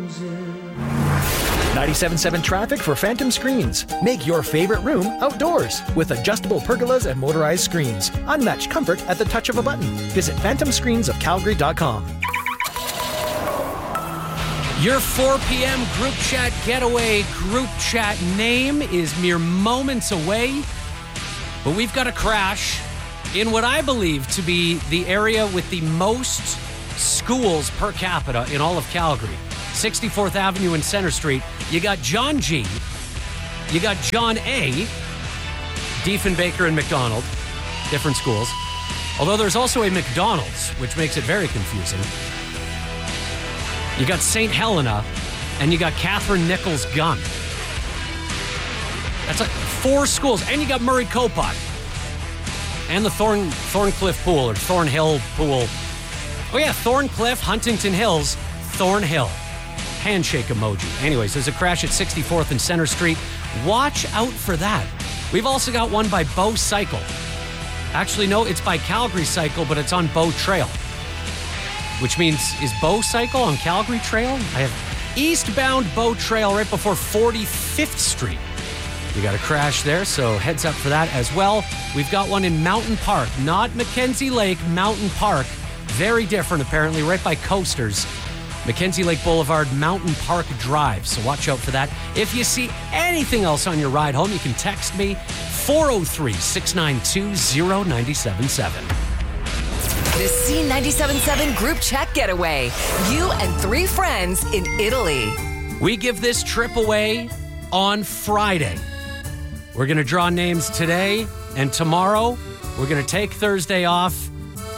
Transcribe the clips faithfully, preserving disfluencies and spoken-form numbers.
ninety-seven point seven traffic for Phantom Screens. Make your favorite room outdoors with adjustable pergolas and motorized screens. Unmatched comfort at the touch of a button. Visit phantom screens of calgary dot com. Your four p.m. group chat getaway group chat name is mere moments away, but we've got a crash in what I believe to be the area with the most schools per capita in all of Calgary. sixty-fourth Avenue and Center Street. You got John G. You got John A. Diefenbaker and McDonald. Different schools. Although there's also a McDonald's, which makes it very confusing. You got Saint Helena, and you got Catherine Nichols Gunn. That's like four schools. And you got Murray Copot. And the Thorn Thorncliffe Pool, or Thornhill Pool. Oh yeah, Thorncliffe, Huntington Hills, Thornhill. Handshake emoji. Anyways, there's a crash at sixty-fourth and Center Street. Watch out for that. We've also got one by Bow Cycle. Actually, no, it's by Calgary Cycle, but it's on Bow Trail. Which means, is Bow Cycle on Calgary Trail? I have eastbound Bow Trail right before forty-fifth Street. You got a crash there, so heads up for that as well. We've got one in Mountain Park, not Mackenzie Lake, Mountain Park. Very different, apparently, right by Coasters. Mackenzie Lake Boulevard, Mountain Park Drive. So watch out for that. If you see anything else on your ride home, you can text me four oh three, six nine two, oh nine seven seven. The C ninety-seven point seven group chat getaway. You and three friends in Italy. We give this trip away on Friday. We're going to draw names today and tomorrow. We're going to take Thursday off,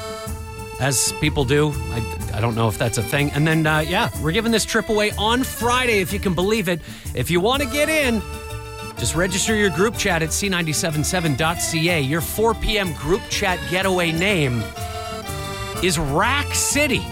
as people do. I, I don't know if that's a thing. And then, uh, yeah, we're giving this trip away on Friday, if you can believe it. If you want to get in, just register your group chat at c nine seven seven dot c a. Your four p.m. group chat getaway name is Rack City.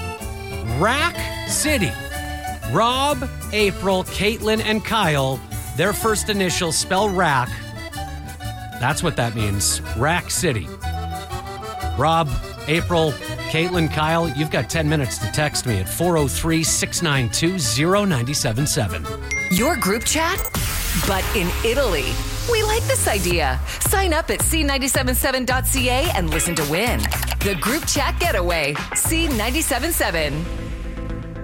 Rack City. Rob, April, Caitlin, and Kyle, their first initials spell Rack. That's what that means. Rack City. Rob, April, Caitlin, Kyle, you've got ten minutes to text me at four oh three, six nine two, oh nine seven seven. Your group chat, but in Italy. We like this idea. Sign up at c nine seven seven dot c a and listen to win. The group chat getaway, C nine seven seven.